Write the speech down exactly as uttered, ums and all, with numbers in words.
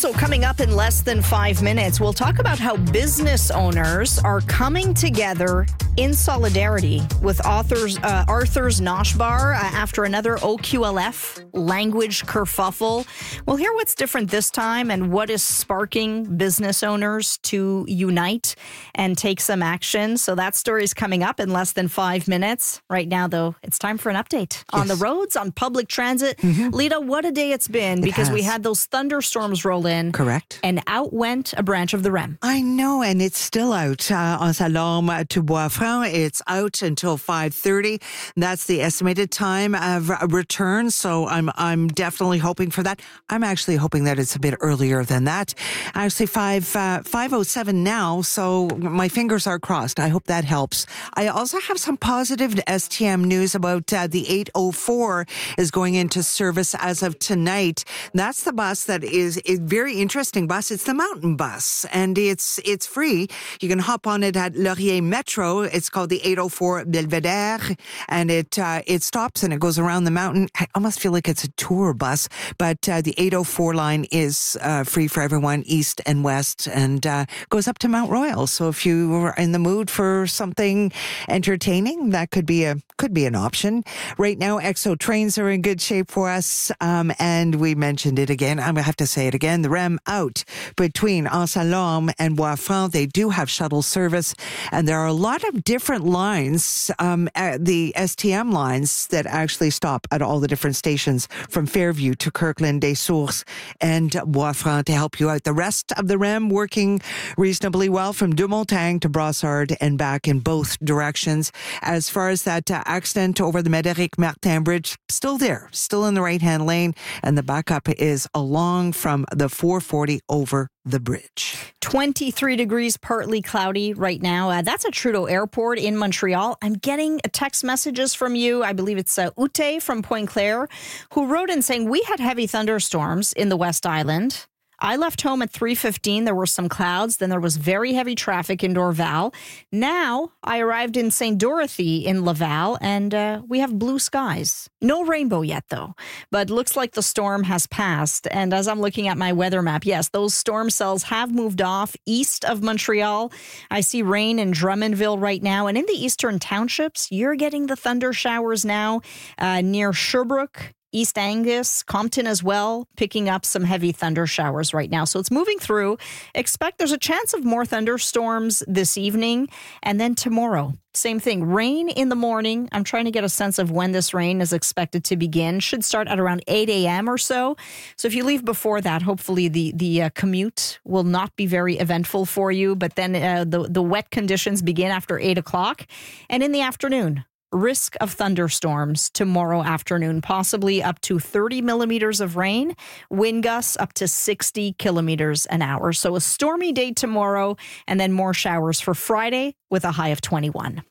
Also, coming up in less than five minutes, we'll talk about how business owners are coming together in solidarity with authors, uh, Arthur's Nosh Bar uh, after another O Q L F language kerfuffle. We'll hear what's different this time and what is sparking business owners to unite and take some action. So that story is coming up in less than five minutes. Right now, though, it's time for an update yes. on the roads, on public transit. Mm-hmm. Lita, what a day it's been it because has. we had those thunderstorms roll in. Correct. And out went a branch of the R E M. I know, and it's still out. Uh, Anse-Lorme to Bois-Franc, it's out until five thirty. That's the estimated time of return, so I'm I'm definitely hoping for that. I'm actually hoping that it's a bit earlier than that. Actually, five uh, five oh seven now, so my fingers are crossed. I hope that helps. I also have some positive S T M news about uh, the eight oh four is going into service as of tonight. That's the bus that is a very interesting bus. It's the mountain bus, and it's it's free. You can hop on it at Laurier Metro. It's called the eight oh four Belvedere, and it uh, it stops and it goes around the mountain. I almost feel like it's a tour bus, but uh, the eight oh four line is uh, free for everyone, east and west, and uh, goes up to Mount Royal. So if you are in the mood for something entertaining, that could be a could be an option. Right now, X O trains are in good shape for us, um, and we mentioned it again. I'm gonna have to say it again. The R E M out between Anse-Lorme and Bois-Franc. They do have shuttle service, and there are a lot of different lines, um, the S T M lines that actually stop at all the different stations from Fairview to Kirkland, Des Sources, and Bois-Franc to help you out. The rest of the R E M working reasonably well from Deux-Montagnes to Brossard and back in both directions. As far as that uh, accident over the Médéric Martin Bridge, still there, still in the right-hand lane, and the backup is along from the four forty over the bridge. twenty-three degrees, partly cloudy right now. Uh, that's at Trudeau Airport in Montreal. I'm getting text messages from you. I believe it's uh, Ute from Pointe-Claire, who wrote in saying, we had heavy thunderstorms in the West Island. I left home at three fifteen. There were some clouds. Then there was very heavy traffic in Dorval. Now I arrived in Saint Dorothy in Laval, and uh, we have blue skies. No rainbow yet, though, but looks like the storm has passed. And as I'm looking at my weather map, yes, those storm cells have moved off east of Montreal. I see rain in Drummondville right now. And in the eastern townships, you're getting the thunder showers now uh, near Sherbrooke, East Angus, Compton as well, picking up some heavy thunder showers right now. So it's moving through. Expect there's a chance of more thunderstorms this evening. And then tomorrow, same thing. Rain in the morning. I'm trying to get a sense of when this rain is expected to begin. Should start at around eight a.m. or so. So if you leave before that, hopefully the, the uh, commute will not be very eventful for you. But then uh, the, the wet conditions begin after eight o'clock. And in the afternoon, risk of thunderstorms tomorrow afternoon, possibly up to thirty millimeters of rain, wind gusts up to sixty kilometers an hour. So a stormy day tomorrow, and then more showers for Friday with a high of twenty-one.